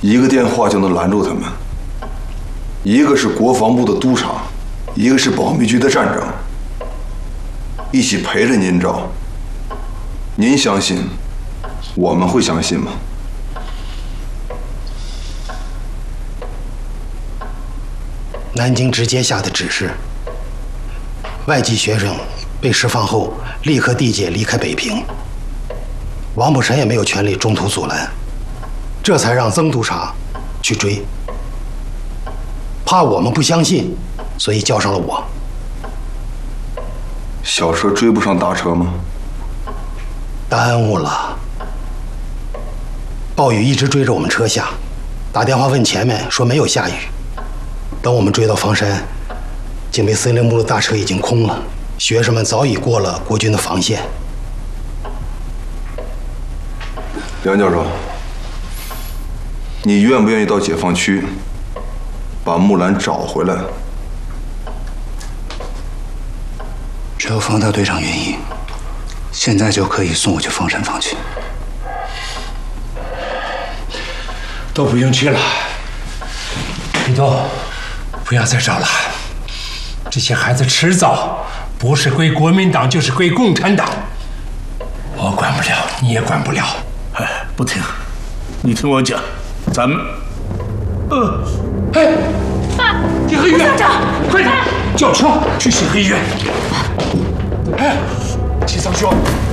一个电话就能拦住他们。一个是国防部的督察，一个是保密局的站长，一起陪着您找。您相信，我们会相信吗？ 南京直接下的指示，外籍学生被释放后立刻递解离开北平。王卜臣也没有权利中途阻拦，这才让曾督察去追。怕我们不相信，所以叫上了我。 小车追不上大车吗？ 耽误了。暴雨一直追着我们车下，打电话问前面说没有下雨。等我们追到房山，警备司令部的大车已经空了，学生们早已过了国军的防线。 梁教授，你愿不愿意到解放区把木兰找回来？ 只要方大队长愿意，现在就可以送我去房山坊去。 都不用去了，李东，不要再找了。这些孩子迟早不是归国民党，就是归共产党。我管不了，你也管不了。 哎，不听，你听我讲，咱们， 协和医院， 校长， 快点，叫车去协和医院。哎，齐桑兄，